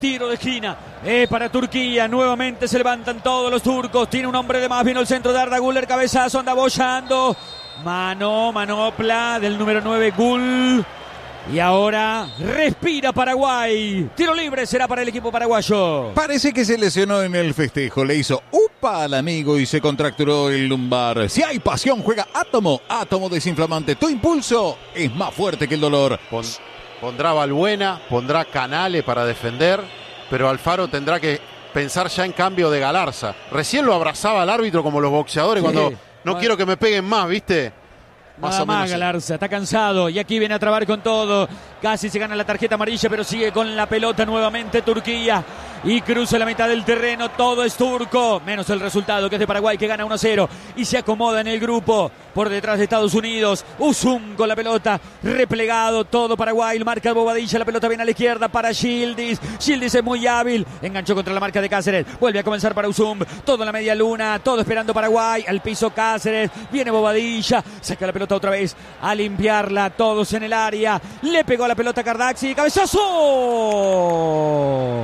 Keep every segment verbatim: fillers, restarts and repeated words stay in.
Tiro de esquina, eh, para Turquía, nuevamente se levantan todos los turcos, tiene un hombre de más, vino el centro de Arda Güler, cabezazo, anda bollando, mano, manopla del número nueve, Gul, y ahora respira Paraguay, tiro libre será para el equipo paraguayo. Parece que se lesionó en el festejo, le hizo upa al amigo y se contracturó el lumbar. Si hay pasión, juega Átomo, Átomo desinflamante, tu impulso es más fuerte que el dolor. Pon, pondrá Balbuena, pondrá Canale para defender, pero Alfaro tendrá que pensar ya en cambio de Galarza. Recién lo abrazaba al árbitro como los boxeadores, sí, cuando no bueno. quiero que me peguen más, ¿viste? Más Nada más Galarza, está cansado y aquí viene a trabar con todo. Casi se gana la tarjeta amarilla, pero sigue con la pelota nuevamente Turquía. Y cruza la mitad del terreno, todo es turco, menos el resultado que es de Paraguay, que gana uno a cero y se acomoda en el grupo por detrás de Estados Unidos. Uzum con la pelota, replegado todo Paraguay, marca Bobadilla, la pelota viene a la izquierda para Yildiz. Yildiz es muy hábil, enganchó contra la marca de Cáceres, vuelve a comenzar para Uzum, todo en la media luna, todo esperando Paraguay, al piso Cáceres, viene Bobadilla, saca la pelota otra vez a limpiarla, todos en el área, le pegó la pelota a Cardaxi, cabezazo.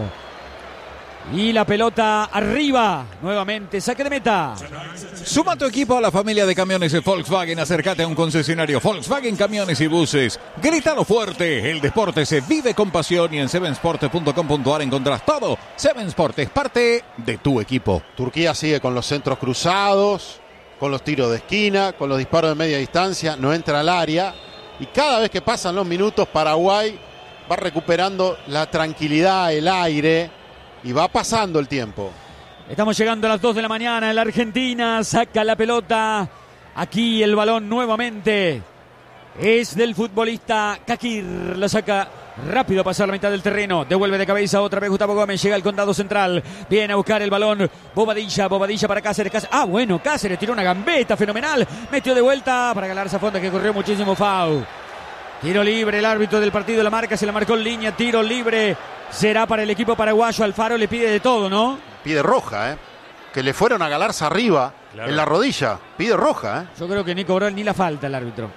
Y la pelota arriba, nuevamente, saque de meta. Suma tu equipo a la familia de camiones de Volkswagen. Acércate a un concesionario Volkswagen Camiones y Buses. Grítalo fuerte, el deporte se vive con pasión y en seven sport punto com punto a r encontrás todo. Seven Sport es parte de tu equipo. Turquía sigue con los centros cruzados, con los tiros de esquina, con los disparos de media distancia, no entra al área. Y cada vez que pasan los minutos, Paraguay va recuperando la tranquilidad, el aire. Y va pasando el tiempo. Estamos llegando a las dos de la mañana en la Argentina. Saca la pelota. Aquí el balón nuevamente es del futbolista Kakir. La saca rápido a pasar la mitad del terreno. Devuelve de cabeza otra vez Gustavo Gómez. Llega al condado central. Viene a buscar el balón. Bobadilla. Bobadilla para Cáceres. Cáceres. Ah, bueno, Cáceres tiró una gambeta fenomenal. Metió de vuelta para Galarza Fonda, que corrió muchísimo foul. Tiro libre, el árbitro del partido la marca, se la marcó en línea, tiro libre, será para el equipo paraguayo. Alfaro le pide de todo, ¿no? Pide roja, ¿eh? Que le fueron a Galarza arriba, claro, en la rodilla, pide roja, ¿eh? Yo creo que ni cobró ni la falta el árbitro.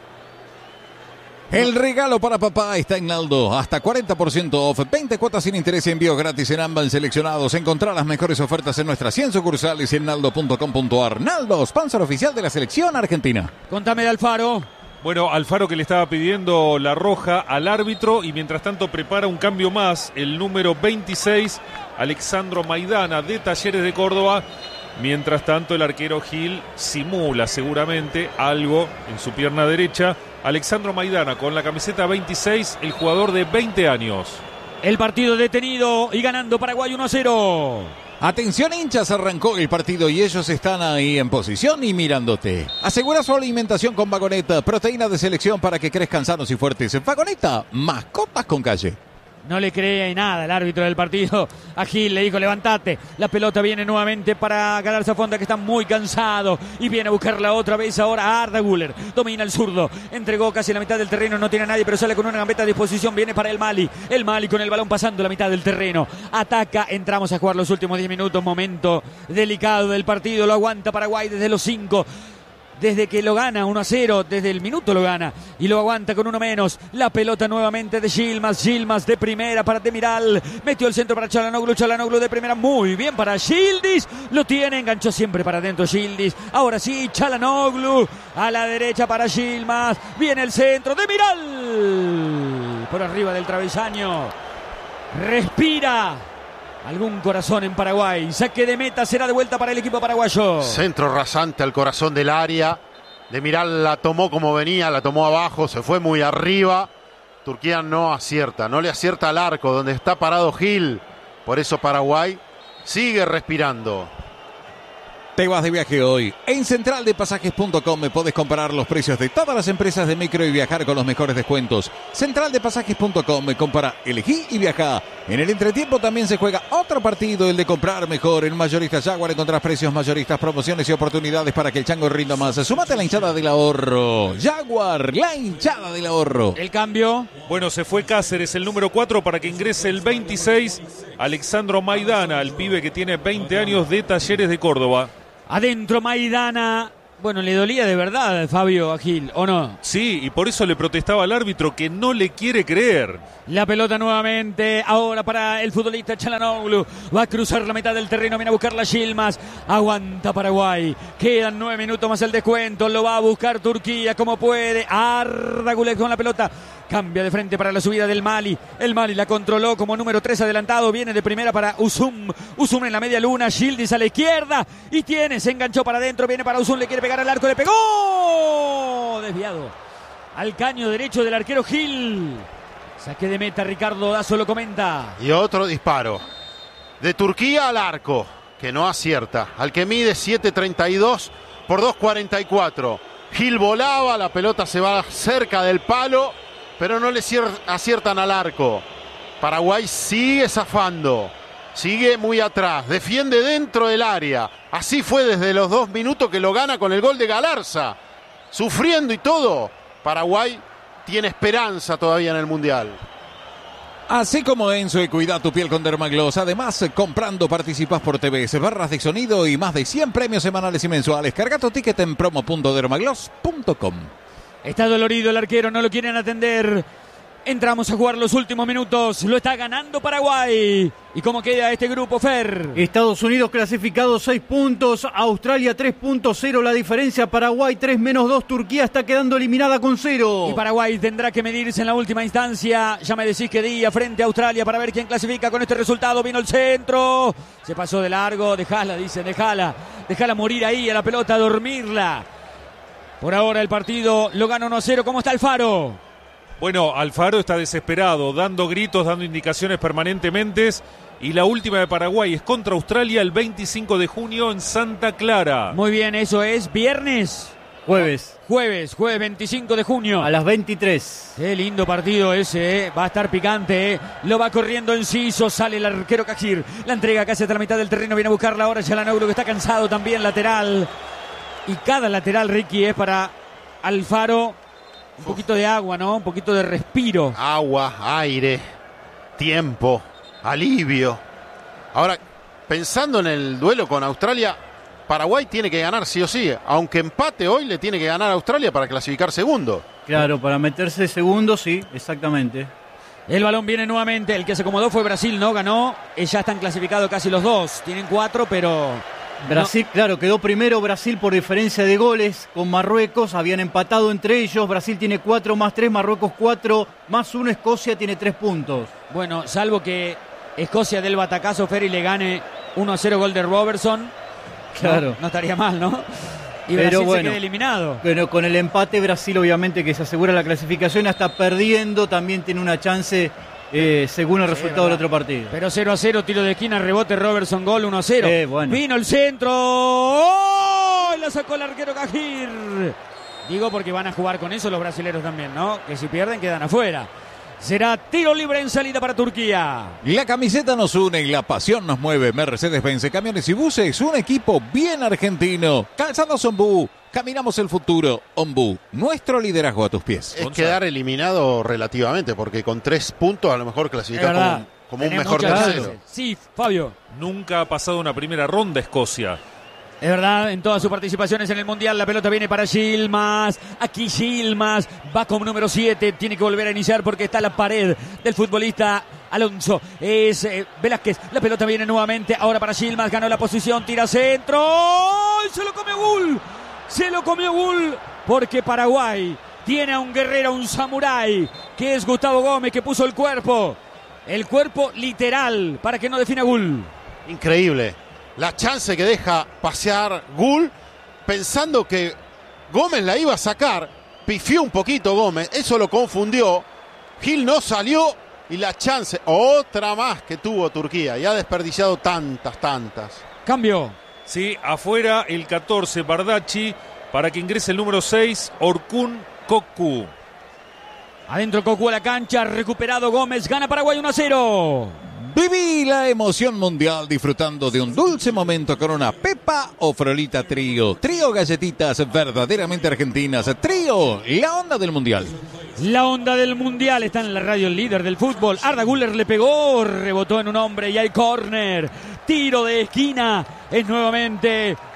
El regalo para papá está en Naldo, hasta cuarenta por ciento off, veinte cuotas sin interés y envíos gratis en ambas seleccionados. Encontrá las mejores ofertas en nuestras cien sucursales y en naldo punto com punto a r. Naldo, sponsor oficial de la selección argentina. Contame de Alfaro. Bueno, Alfaro que le estaba pidiendo la roja al árbitro y mientras tanto prepara un cambio más, el número veintiséis, Alexandro Maidana de Talleres de Córdoba. Mientras tanto el arquero Gil simula seguramente algo en su pierna derecha. Alexandro Maidana con la camiseta veintiséis, el jugador de veinte años. El partido detenido y ganando Paraguay uno a cero. Atención hinchas, arrancó el partido y ellos están ahí en posición y mirándote. Asegura su alimentación con Vagoneta, proteína de selección para que crezcan sanos y fuertes. Vagoneta, mascotas con calle. No le cree nada el árbitro del partido. A Gil le dijo, levantate. La pelota viene nuevamente para Galarza Fonda, que está muy cansado. Y viene a buscarla otra vez ahora a Arda Güler. Domina el zurdo. Entregó casi la mitad del terreno. No tiene a nadie, pero sale con una gambeta a disposición. Viene para el Mali. El Mali con el balón pasando la mitad del terreno. Ataca. Entramos a jugar los últimos diez minutos. Momento delicado del partido. Lo aguanta Paraguay desde los cinco. Desde que lo gana uno a cero, desde el minuto lo gana y lo aguanta con uno menos. La pelota nuevamente de Yilmaz, Yilmaz de primera para Demiral, metió el centro para Çalhanoğlu, Çalhanoğlu de primera, muy bien para Yildiz, lo tiene, enganchó siempre para adentro Yildiz. Ahora sí, Çalhanoğlu a la derecha para Yilmaz, viene el centro, Demiral por arriba del travesaño, respira. Algún corazón en Paraguay. Saque de meta será de vuelta para el equipo paraguayo. Centro rasante al corazón del área. Demiral la tomó como venía, la tomó abajo, se fue muy arriba. Turquía no acierta, no le acierta al arco donde está parado Gil. Por eso Paraguay sigue respirando. Te vas de viaje hoy. En central de pasajes punto com me podés comparar los precios de todas las empresas de micro y viajar con los mejores descuentos. central de pasajes punto com me compara, elegí y viaja. En el entretiempo también se juega otro partido, el de comprar mejor. En Mayoristas Jaguar encontrás precios mayoristas, promociones y oportunidades para que el chango rinda más. Sumate a la hinchada del ahorro. Jaguar, la hinchada del ahorro. El cambio. Bueno, se fue Cáceres, el número cuatro, para que ingrese el veintiséis, Alexandro Maidana, el pibe que tiene veinte años de Talleres de Córdoba. Adentro Maidana, Bueno, le dolía de verdad, Fabio, a Gil, ¿o no? Sí, y por eso le protestaba al árbitro que no le quiere creer. La pelota nuevamente, ahora para el futbolista Çalhanoğlu. Va a cruzar la mitad del terreno, viene a buscarla Yilmaz. Aguanta Paraguay. Quedan nueve minutos más el descuento. Lo va a buscar Turquía como puede. Arda Güler con la pelota. Cambia de frente para la subida del Mali. El Mali la controló como número tres adelantado. Viene de primera para Uzum. Uzum en la media luna. Yildiz a la izquierda. Y tiene, se enganchó para adentro. Viene para Uzum, le quiere pegar al arco. Le pegó. Desviado al caño derecho del arquero Gil. Saque de meta, Ricardo Dazo lo comenta. Y otro disparo. De Turquía al arco, que no acierta. Al que mide siete treinta y dos por dos cuarenta y cuatro. Gil volaba, la pelota se va cerca del palo, pero no le aciertan al arco. Paraguay sigue zafando. Sigue muy atrás. Defiende dentro del área. Así fue desde los dos minutos que lo gana con el gol de Galarza. Sufriendo y todo. Paraguay tiene esperanza todavía en el Mundial. Así como Enzo y cuida tu piel con Dermagloss. Además, comprando participas por T V, barras de sonido y más de cien premios semanales y mensuales. Carga tu ticket en promo punto dermagloss punto com. Está dolorido el arquero, no lo quieren atender. Entramos a jugar los últimos minutos. Lo está ganando Paraguay. ¿Y cómo queda este grupo, Fer? Estados Unidos clasificado seis puntos. Australia tres punto cero la diferencia. Paraguay tres menos dos. Turquía está quedando eliminada con cero. Y Paraguay tendrá que medirse en la última instancia. Ya me decís que día frente a Australia para ver quién clasifica con este resultado. Vino el centro. Se pasó de largo. Dejala, dicen, dejala. Dejala morir ahí a la pelota, dormirla. Por ahora el partido lo gana uno a cero. ¿Cómo está Alfaro? Bueno, Alfaro está desesperado, dando gritos, dando indicaciones permanentemente. Y la última de Paraguay es contra Australia el veinticinco de junio en Santa Clara. Muy bien, eso es viernes. Jueves. Jueves, jueves veinticinco de junio. A las veintitrés. Qué lindo partido ese, ¿eh? Va a estar picante, ¿eh? Lo va corriendo Enciso, sale el arquero Cajir. La entrega casi hasta la mitad del terreno, viene a buscarla ahora Çalhanoğlu, que está cansado también, lateral. Y cada lateral, Ricky, es para Alfaro. Un poquito de agua, ¿no? Un poquito de respiro. Agua, aire, tiempo, alivio. Ahora, pensando en el duelo con Australia, Paraguay tiene que ganar sí o sí. Aunque empate hoy, le tiene que ganar a Australia para clasificar segundo. Claro, para meterse segundo, sí, exactamente. El balón viene nuevamente. El que se acomodó fue Brasil, ¿no? Ganó. Ya están clasificados casi los dos. Tienen cuatro, pero... Brasil, no. Claro, quedó primero Brasil por diferencia de goles con Marruecos, habían empatado entre ellos, Brasil tiene cuatro más tres, Marruecos cuatro más uno, Escocia tiene tres puntos. Bueno, salvo que Escocia del batacazo Ferry le gane uno a cero gol de Robertson, claro. No, no estaría mal, ¿no? Y Pero Brasil bueno, se queda eliminado. Pero con el empate Brasil obviamente que se asegura la clasificación, hasta perdiendo también tiene una chance... Eh, según el sí, resultado del otro partido. Pero cero a cero, tiro de esquina, rebote Robertson, gol uno a cero. Eh, bueno. Vino el centro. ¡Oh! La sacó el arquero Cajir. Digo porque van a jugar con eso los brasileños también, ¿no? Que si pierden quedan afuera. Será tiro libre en salida para Turquía. La camiseta nos une y la pasión nos mueve. Mercedes-Benz Camiones y Buses, un equipo bien argentino. Calzados Ombú, caminamos el futuro. Ombú, nuestro liderazgo a tus pies. Es quedar eliminado relativamente, porque con tres puntos a lo mejor clasificar como, como un mejor tercero. Sí, Fabio. Nunca ha pasado una primera ronda Escocia. Es verdad, en todas sus participaciones en el Mundial, la pelota viene para Yilmaz. Aquí Yilmaz va como número siete. Tiene que volver a iniciar porque está la pared del futbolista Alonso. Es eh, Velázquez. La pelota viene nuevamente. Ahora para Yilmaz. Ganó la posición. Tira centro. ¡Y se lo comió Gul! Se lo comió Gul porque Paraguay tiene a un guerrero, un samurái, que es Gustavo Gómez, que puso el cuerpo. El cuerpo literal para que no defina Gul. Increíble. La chance que deja pasear Gul, pensando que Gómez la iba a sacar, pifió un poquito Gómez, eso lo confundió, Gil no salió y la chance, otra más que tuvo Turquía, y ha desperdiciado tantas, tantas. Cambio. Sí, afuera el catorce, Bardacci, para que ingrese el número seis, Orkun Kokcu. Adentro Kokcu a la cancha, recuperado Gómez, gana Paraguay uno a cero. Viví la emoción mundial disfrutando de un dulce momento con una Pepa o Frolita Trío. Trío galletitas verdaderamente argentinas. Trío, la onda del mundial. La onda del mundial está en la radio, el líder del fútbol. Arda Güler le pegó, rebotó en un hombre y hay córner. Tiro de esquina. Es nuevamente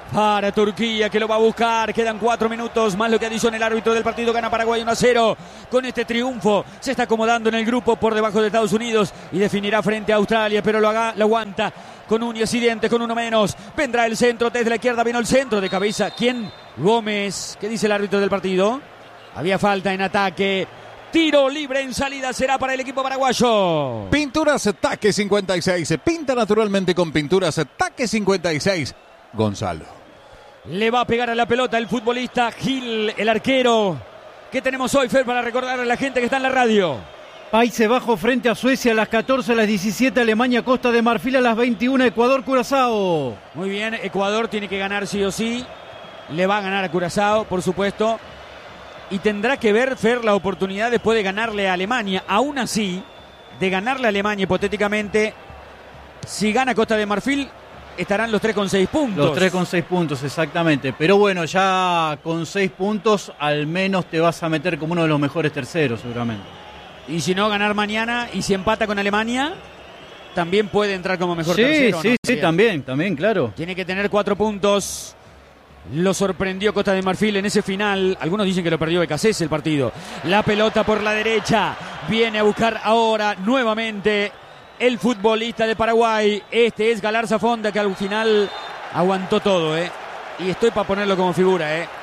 para Turquía, que lo va a buscar. Quedan cuatro minutos más lo que adiciona el árbitro del partido. Gana Paraguay uno a cero. Con este triunfo se está acomodando en el grupo por debajo de Estados Unidos y definirá frente a Australia, pero lo, haga, lo aguanta con uñas y dientes, con uno menos. Vendrá el centro desde la izquierda, vino el centro de cabeza. ¿Quién? Gómez. ¿Qué dice el árbitro del partido? Había falta en ataque. Tiro libre en salida será para el equipo paraguayo. Pinturas Taque cincuenta y seis. Se pinta naturalmente con Pinturas Taque cincuenta y seis. Gonzalo. Le va a pegar a la pelota el futbolista Gil, el arquero. ¿Qué tenemos hoy, Fer, para recordar a la gente que está en la radio? Países Bajos frente a Suecia a las catorce, a las diecisiete, Alemania, Costa de Marfil a las veintiuna, Ecuador, Curazao. Muy bien, Ecuador tiene que ganar sí o sí. Le va a ganar a Curazao, por supuesto. Y tendrá que ver, Fer, la oportunidad después de ganarle a Alemania. Aún así, de ganarle a Alemania hipotéticamente, si gana Costa de Marfil, estarán los tres con seis puntos. Los tres con seis puntos, exactamente. Pero bueno, ya con seis puntos al menos te vas a meter como uno de los mejores terceros, seguramente. Y si no, ganar mañana y si empata con Alemania, también puede entrar como mejor sí, tercero. Sí, ¿no? sí, sí, también, también, claro. Tiene que tener cuatro puntos. Lo sorprendió Costa de Marfil en ese final. Algunos dicen que lo perdió Becasés el partido. La pelota por la derecha. Viene a buscar ahora nuevamente el futbolista de Paraguay. Este es Galarza Fonda, que al final aguantó todo, ¿eh? Y estoy para ponerlo como figura, ¿eh?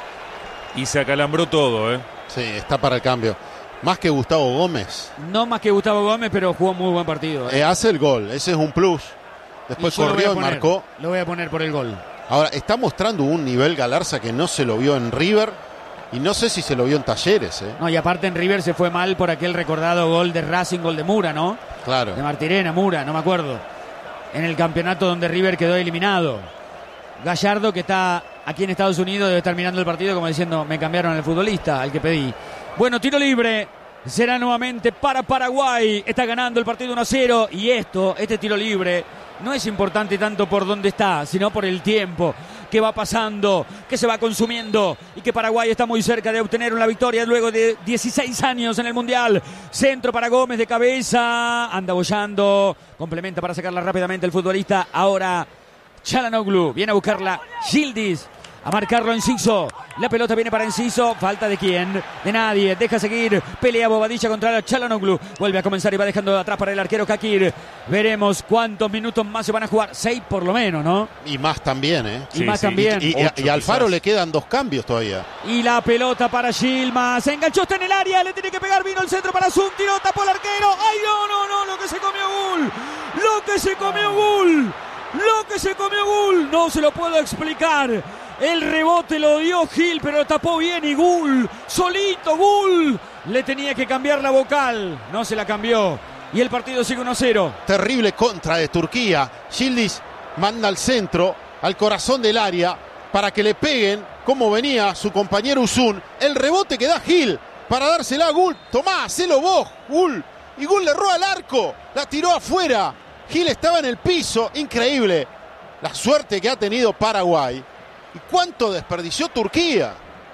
Y se acalambró todo, ¿eh? Sí, está para el cambio. Más que Gustavo Gómez. No más que Gustavo Gómez, pero jugó muy buen partido, ¿eh? Eh, hace el gol, ese es un plus. Después y corrió y poner, marcó. Lo voy a poner por el gol. Ahora, está mostrando un nivel Galarza que no se lo vio en River y no sé si se lo vio en Talleres, ¿eh? No, y aparte en River se fue mal por aquel recordado gol de Racing, gol de Mura, ¿no? Claro. De Martirena, Mura, no me acuerdo. En el campeonato donde River quedó eliminado. Gallardo, que está aquí en Estados Unidos, debe estar mirando el partido como diciendo, me cambiaron al futbolista, al que pedí. Bueno, tiro libre. Será nuevamente para Paraguay. Está ganando el partido uno a cero. Y esto, este tiro libre, no es importante tanto por dónde está, sino por el tiempo que va pasando, que se va consumiendo y que Paraguay está muy cerca de obtener una victoria luego de dieciséis años en el Mundial. Centro para Gómez de cabeza. Anda bollando. Complementa para sacarla rápidamente el futbolista. Ahora Çalhanoğlu. Viene a buscarla Yildiz. A marcarlo Enciso. La pelota viene para Enciso. Falta de quién? De nadie. Deja seguir. Pelea Bobadilla contra Çalhanoğlu. Vuelve a comenzar y va dejando atrás para el arquero Kakir. Veremos cuántos minutos más se van a jugar. Seis por lo menos, ¿no? Y más también, ¿eh? Y sí, más sí. también. Y, y, Ocho, y a Alfaro quizás. le quedan dos cambios todavía. Y la pelota para Yilmaz. Se enganchó, está en el área. Le tiene que pegar. Vino el centro para Zum. Tiró, tapó el arquero. ¡Ay, no, no, no! Lo que se comió Gul. Lo que se comió Gul. Lo que se comió Gul. No se lo puedo explicar. El rebote lo dio Gil, pero lo tapó bien y Gul, solito Gul, le tenía que cambiar la vocal, no se la cambió y el partido sigue uno a cero. Terrible contra de Turquía. Yildiz manda al centro, al corazón del área, para que le peguen como venía su compañero Uzun. El rebote que da Gil para dársela a Gul. Tomá, hacelo vos, Gul. Y Gul le roba al arco, la tiró afuera. Gil estaba en el piso, increíble. La suerte que ha tenido Paraguay. ¿Y cuánto desperdició Turquía?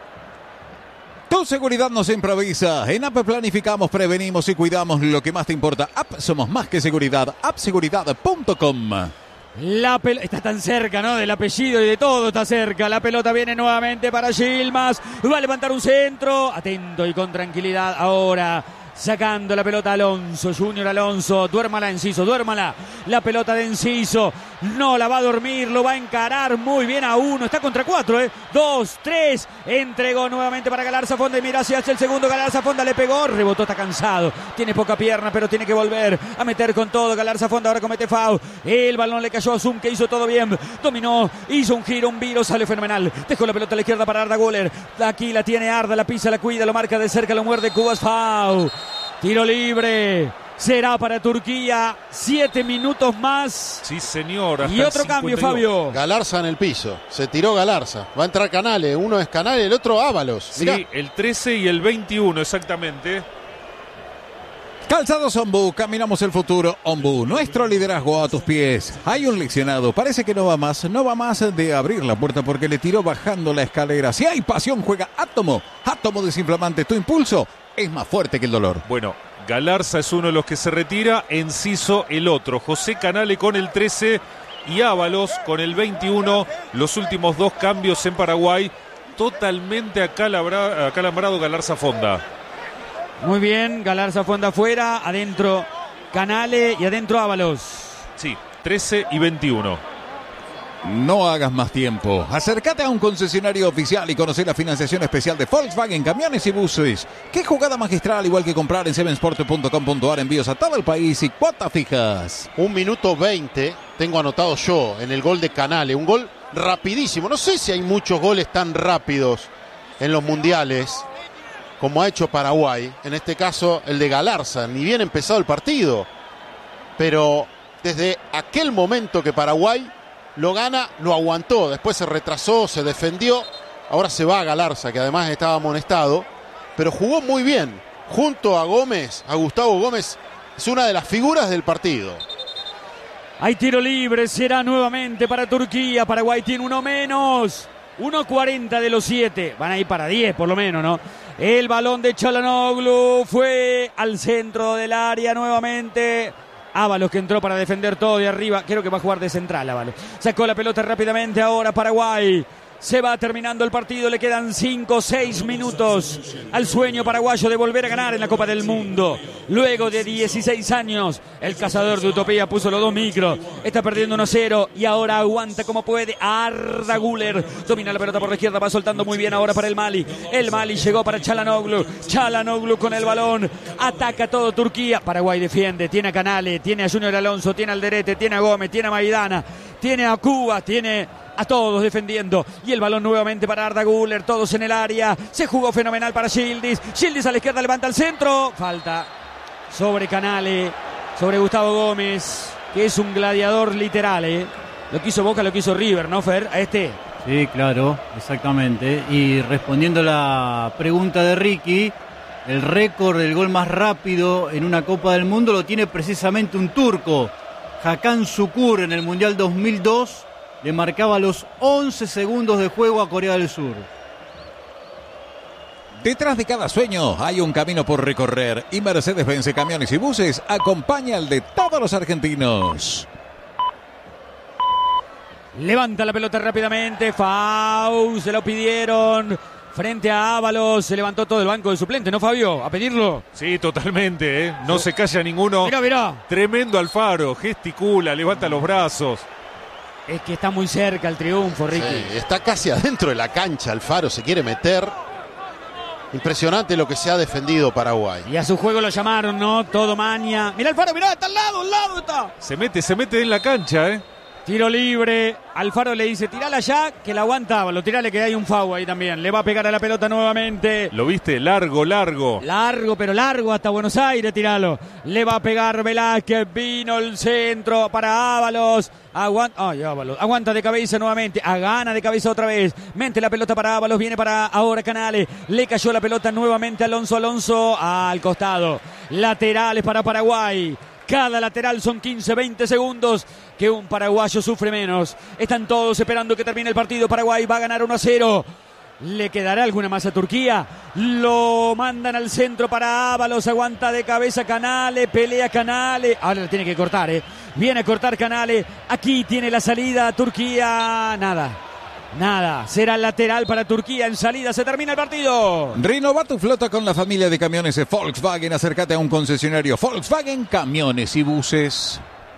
Tu seguridad nos improvisa. En A P planificamos, prevenimos y cuidamos lo que más te importa. A P somos más que seguridad. app seguridad punto com. La pel- está tan cerca, ¿no? Del apellido y de todo está cerca. La pelota viene nuevamente para Yilmaz. Va a levantar un centro. Atento y con tranquilidad ahora. Sacando la pelota Alonso, Junior Alonso, duérmala Enciso, duérmala, la pelota de Enciso, no la va a dormir, lo va a encarar muy bien a uno, está contra cuatro, eh, dos, tres, entregó nuevamente para Galarza Fonda y mira hacia el segundo, Galarza Fonda le pegó, rebotó, está cansado, tiene poca pierna pero tiene que volver a meter con todo, Galarza Fonda ahora comete foul, el balón le cayó a Zum que hizo todo bien, dominó, hizo un giro, un viro, sale fenomenal, dejó la pelota a la izquierda para Arda Güler, aquí la tiene Arda, la pisa, la cuida, lo marca de cerca, lo muerde, Cubas foul. Tiro libre, será para Turquía, siete minutos más. Sí, señor. Hasta Y otro el cambio, cincuenta y dos. Fabio. Galarza en el piso, se tiró Galarza. Va a entrar Canales, uno es Canales, el otro Ábalos. Sí, Mirá. el trece y el veintiuno, exactamente. Calzados Ombú, caminamos el futuro. Ombú, nuestro liderazgo a tus pies. Hay un leccionado, parece que no va más, no va más de abrir la puerta porque le tiró bajando la escalera. Si hay pasión, juega Átomo. Átomo desinflamante, tu impulso es más fuerte que el dolor. Bueno, Galarza es uno de los que se retira, Enciso el otro. José Canale con el trece y Ábalos con el veintiuno. Los últimos dos cambios en Paraguay. Totalmente acalabra, acalambrado Galarza Fonda. Muy bien, Galarza Fonda afuera, adentro Canale y adentro Ábalos. Sí, trece y veintiuno. No hagas más tiempo. Acércate a un concesionario oficial y conocer la financiación especial de Volkswagen Camiones y Buses. Qué jugada magistral, igual que comprar en seven sport punto com punto a r, envíos a todo el país y cuotas fijas. Un minuto veinte tengo anotado yo en el gol de Canale. Un gol rapidísimo. No sé si hay muchos goles tan rápidos en los mundiales como ha hecho Paraguay. En este caso el de Galarza. Ni bien empezado el partido. Pero desde aquel momento que Paraguay lo gana, lo aguantó, después se retrasó, se defendió, ahora se va a Galarza, que además estaba amonestado, pero jugó muy bien, junto a Gómez, a Gustavo Gómez, es una de las figuras del partido. Hay tiro libre, será nuevamente para Turquía, Paraguay tiene uno menos, uno cuarenta de los siete, van a ir para diez por lo menos, ¿no? El balón de Çalhanoğlu fue al centro del área nuevamente. Ábalos, que entró para defender todo de arriba. Creo que va a jugar de central Ábalos. Sacó la pelota rápidamente ahora Paraguay. Se va terminando el partido, le quedan cinco o seis minutos al sueño paraguayo de volver a ganar en la Copa del Mundo. Luego de dieciséis años, el cazador de utopía puso los dos micros. Está perdiendo uno cero y ahora aguanta como puede. Arda Güler domina la pelota por la izquierda, va soltando muy bien ahora para el Mali. El Mali llegó para Çalhanoğlu. Çalhanoğlu con el balón. Ataca todo Turquía. Paraguay defiende, tiene a Canale, tiene a Junior Alonso, tiene a Alderete, tiene a Gómez, tiene a Maidana, tiene a Cuba, tiene a todos defendiendo. Y el balón nuevamente para Arda Güler, todos en el área. Se jugó fenomenal para Yildiz. Yildiz a la izquierda, levanta el centro. Falta sobre Canale, sobre Gustavo Gómez, que es un gladiador literal, ¿eh? Lo quiso Boca, lo quiso River, ¿no, Fer? A este. Sí, claro, exactamente. Y respondiendo a la pregunta de Ricky, el récord del gol más rápido en una Copa del Mundo lo tiene precisamente un turco. Hakan Şükür en el Mundial dos mil dos. Le marcaba los once segundos de juego a Corea del Sur. Detrás de cada sueño hay un camino por recorrer y Mercedes-Benz Camiones y Buses acompaña al de todos los argentinos. Levanta la pelota rápidamente, Fau, se lo pidieron frente a Ábalos, se levantó todo el banco de suplente, ¿no, Fabio? A pedirlo. Sí, totalmente, ¿eh? No se calla ninguno. Mirá, mirá. Tremendo Alfaro, gesticula, levanta los brazos. Es que está muy cerca el triunfo, Ricky. Sí, está casi adentro de la cancha Alfaro, se quiere meter. Impresionante lo que se ha defendido Paraguay. Y a su juego lo llamaron, ¿no? Todo maña. Mirá Alfaro, mirá, está al lado, al lado está. Se mete, se mete en la cancha, ¿eh? Tiro libre. Alfaro le dice, tirala ya, que la aguantaba. Lo tirale, que hay un foul ahí también. Le va a pegar a la pelota nuevamente. ¿Lo viste? Largo, largo. Largo, pero largo hasta Buenos Aires, tiralo. Le va a pegar Velázquez. Vino el centro para Ábalos. Aguanta, ay, Ábalos. Aguanta de cabeza nuevamente. A gana de cabeza otra vez. Mente la pelota para Ábalos. Viene para ahora Canale. Le cayó la pelota nuevamente Alonso. Alonso al costado. Laterales para Paraguay. Cada lateral son quince, veinte segundos que un paraguayo sufre menos. Están todos esperando que termine el partido. Paraguay va a ganar uno a cero. ¿Le quedará alguna más a Turquía? Lo mandan al centro para Ábalos. Aguanta de cabeza Canale. Pelea Canale. Ahora le tiene que cortar, ¿eh? Viene a cortar Canale. Aquí tiene la salida Turquía. Nada. Nada, será lateral para Turquía. En salida se termina el partido. Renova tu flota con la familia de camiones de Volkswagen. Acércate a un concesionario Volkswagen Camiones y Buses.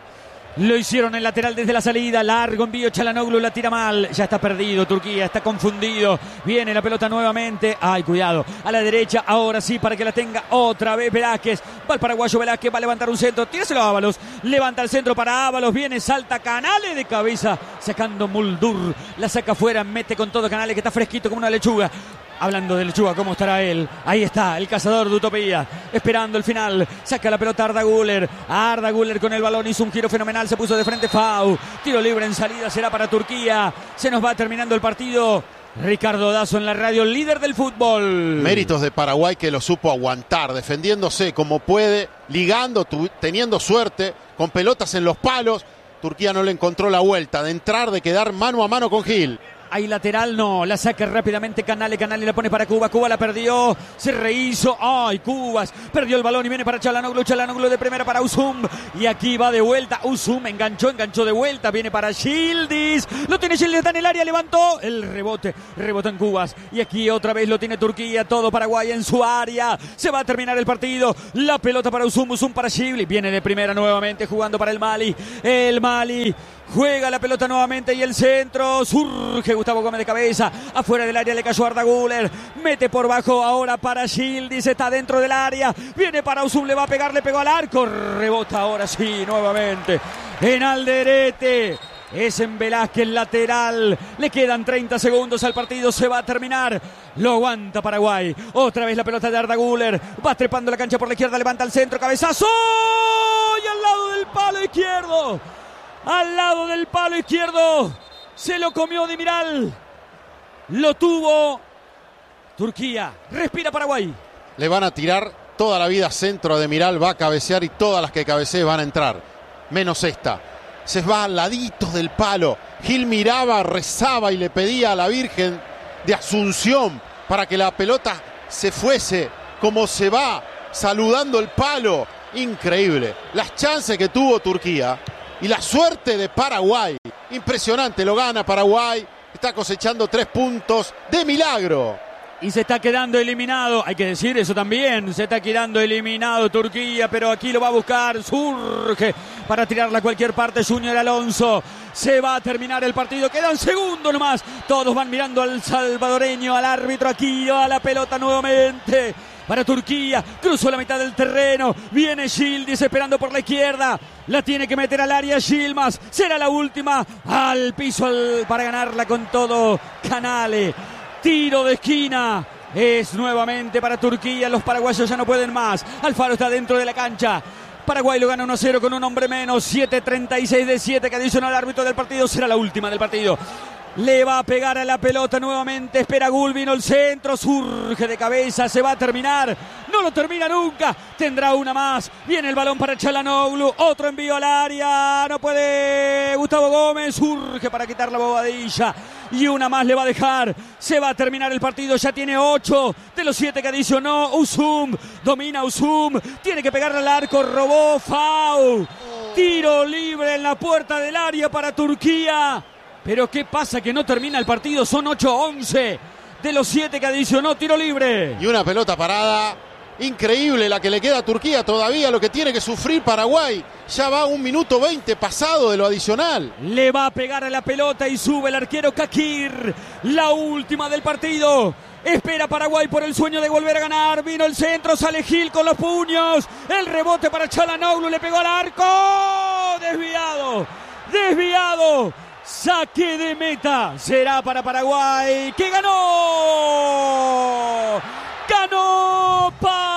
Lo hicieron en lateral desde la salida. Largo envío, Çalhanoğlu la tira mal. Ya está perdido Turquía, está confundido. Viene la pelota nuevamente. Ay, cuidado. A la derecha, ahora sí, para que la tenga otra vez Velázquez. Va el paraguayo Velázquez, va a levantar un centro. Tíraselo a Ábalos. Levanta el centro para Ábalos. Viene, salta Canale de cabeza. Sacando Muldur. La saca afuera, mete con todo Canale, que está fresquito como una lechuga. Hablando de lechuga, ¿cómo estará él? Ahí está, el cazador de utopía, esperando el final. Saca la pelota Arda Güler. Arda Güler con el balón, hizo un giro fenomenal, se puso de frente Fau. Tiro libre en salida, será para Turquía. Se nos va terminando el partido. Ricardo Dazo en la radio, líder del fútbol. Méritos de Paraguay, que lo supo aguantar, defendiéndose como puede, ligando, tu, teniendo suerte, con pelotas en los palos. Turquía no le encontró la vuelta de entrar, de quedar mano a mano con Gil. Hay lateral, no, la saca rápidamente Canale, Canale la pone para Cuba, Cuba la perdió, se rehizo, ay, Cubas, perdió el balón y viene para Çalhanoğlu, Çalhanoğlu de primera para Uzum, y aquí va de vuelta, Uzum enganchó, enganchó de vuelta, viene para Yildiz, lo tiene Yildiz, está en el área, levantó, el rebote, rebota en Cubas, y aquí otra vez lo tiene Turquía, todo Paraguay en su área, se va a terminar el partido, la pelota para Uzum, Uzum para Yildiz, viene de primera nuevamente jugando para el Mali, el Mali, juega la pelota nuevamente y el centro, surge Gustavo Gómez de cabeza, afuera del área le cayó Arda Güler, mete por bajo ahora para Yildiz, está dentro del área, viene para Uzum, le va a pegar, le pegó al arco, rebota ahora sí, nuevamente en Alderete, es en Velázquez lateral, le quedan treinta segundos al partido, se va a terminar, lo aguanta Paraguay, otra vez la pelota de Arda Güler, va trepando la cancha por la izquierda, levanta el centro, cabezazo, y al lado del palo izquierdo, al lado del palo izquierdo, se lo comió Demiral, lo tuvo Turquía, respira Paraguay. Le van a tirar toda la vida centro a Demiral, va a cabecear y todas las que cabecee van a entrar, menos esta. Se va al ladito del palo, Gil miraba, rezaba y le pedía a la Virgen de Asunción para que la pelota se fuese como se va, saludando el palo. Increíble, las chances que tuvo Turquía. Y la suerte de Paraguay, impresionante, lo gana Paraguay, está cosechando tres puntos de milagro. Y se está quedando eliminado, hay que decir eso también, se está quedando eliminado Turquía, pero aquí lo va a buscar, surge para tirarla a cualquier parte Junior Alonso. Se va a terminar el partido, quedan segundos nomás, todos van mirando al salvadoreño, al árbitro aquí, a la pelota nuevamente. Para Turquía, cruzó la mitad del terreno, viene Yildiz esperando por la izquierda, la tiene que meter al área Yilmaz, será la última, al piso al, para ganarla con todo Canale, tiro de esquina, es nuevamente para Turquía, los paraguayos ya no pueden más, Alfaro está dentro de la cancha, Paraguay lo gana uno a cero con un hombre menos, siete treinta y seis de siete que adicionó el árbitro del partido, será la última del partido. Le va a pegar a la pelota nuevamente, espera Gul, vino el centro, surge de cabeza, se va a terminar, no lo termina nunca, tendrá una más, viene el balón para Çalhanoğlu, otro envío al área, no puede Gustavo Gómez, surge para quitar la bobadilla, y una más le va a dejar, se va a terminar el partido, ya tiene ocho de los siete que adicionó, Uzum, domina Uzum, tiene que pegarle al arco, robó, foul, tiro libre en la puerta del área para Turquía. Pero ¿qué pasa que no termina el partido? Son ocho once de los siete que adicionó, tiro libre. Y una pelota parada, increíble la que le queda a Turquía todavía, lo que tiene que sufrir Paraguay. Ya va un minuto veinte pasado de lo adicional. Le va a pegar a la pelota y sube el arquero Kakir. La última del partido. Espera Paraguay por el sueño de volver a ganar. Vino el centro, sale Gil con los puños. El rebote para Çalhanoğlu, le pegó al arco. Desviado, desviado. Saque de meta, será para Paraguay, que ganó, ganó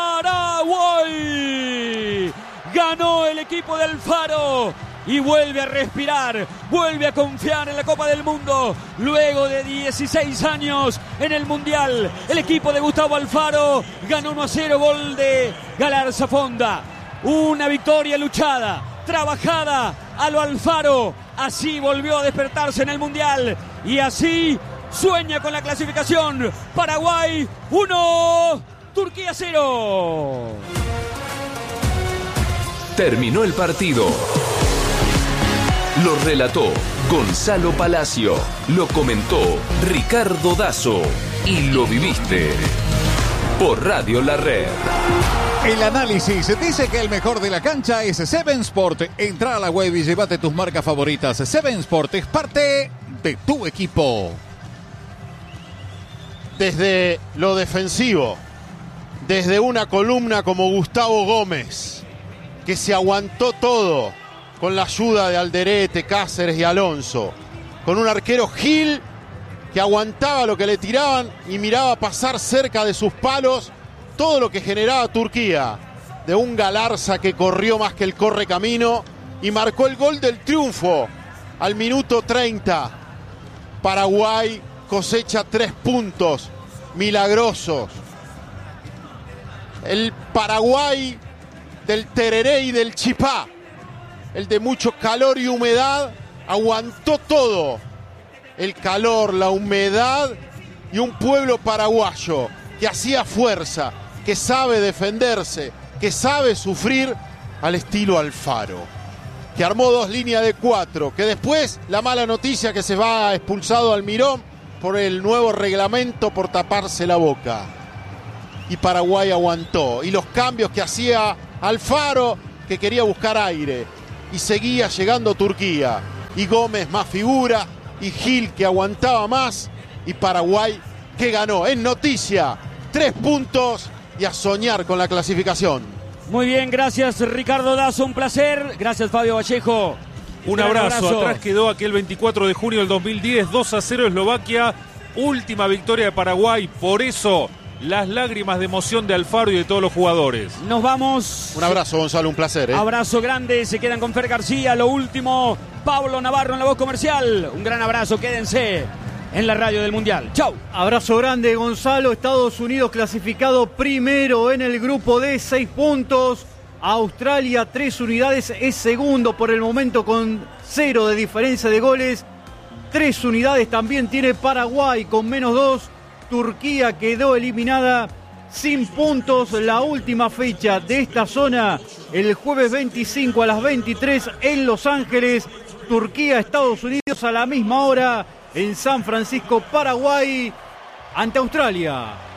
Paraguay, ganó el equipo de Alfaro y vuelve a respirar, vuelve a confiar en la Copa del Mundo, luego de dieciséis años en el Mundial, el equipo de Gustavo Alfaro ganó uno a cero, gol de Galarza Fonda, una victoria luchada, trabajada a lo Alfaro, así volvió a despertarse en el Mundial y así sueña con la clasificación. Paraguay uno, Turquía cero. Terminó el partido. Lo relató Gonzalo Palacio, lo comentó Ricardo Dazo y lo viviste por Radio La Red. El análisis dice que el mejor de la cancha es Seven Sport. Entra a la web y llévate tus marcas favoritas. Seven Sport es parte de tu equipo. Desde lo defensivo, desde una columna como Gustavo Gómez, que se aguantó todo con la ayuda de Alderete, Cáceres y Alonso, con un arquero Gil que aguantaba lo que le tiraban y miraba pasar cerca de sus palos todo lo que generaba Turquía, de un Galarza que corrió más que el correcamino y marcó el gol del triunfo al minuto treinta. Paraguay cosecha tres puntos milagrosos. El Paraguay del tereré y del chipá, el de mucho calor y humedad, aguantó todo el calor, la humedad y un pueblo paraguayo que hacía fuerza, que sabe defenderse, que sabe sufrir al estilo Alfaro, que armó dos líneas de cuatro, que después la mala noticia que se va expulsado Almirón por el nuevo reglamento por taparse la boca. Y Paraguay aguantó. Y los cambios que hacía Alfaro, que quería buscar aire. Y seguía llegando Turquía. Y Gómez más figura. Y Gil que aguantaba más. Y Paraguay que ganó. En noticia, tres puntos y a soñar con la clasificación. Muy bien, gracias Ricardo Dazo, un placer. Gracias Fabio Vallejo. Un abrazo. abrazo. Atrás quedó aquel veinticuatro de junio del dos mil diez, dos a cero Eslovaquia. Última victoria de Paraguay. Por eso, las lágrimas de emoción de Alfaro y de todos los jugadores. Nos vamos. Un abrazo, Gonzalo, un placer. ¿eh? Abrazo grande, se quedan con Fer García. Lo último, Pablo Navarro en la voz comercial. Un gran abrazo, quédense en la radio del Mundial. Chau. Abrazo grande, Gonzalo. Estados Unidos clasificado primero en el grupo D, seis puntos. Australia, tres unidades, es segundo por el momento con cero de diferencia de goles. Tres unidades también tiene Paraguay con menos dos. Turquía quedó eliminada sin puntos. La última fecha de esta zona, el jueves veinticinco a las veintitrés en Los Ángeles. Turquía, Estados Unidos a la misma hora en San Francisco, Paraguay, ante Australia.